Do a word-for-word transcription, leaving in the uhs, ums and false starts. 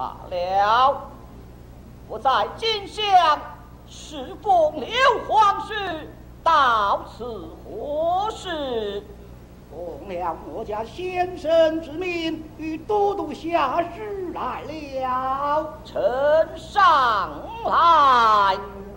罢了。我在今乡侍奉刘皇室，到此何事？ 奉了我家先生之命，与都督下士来了。 呈上来。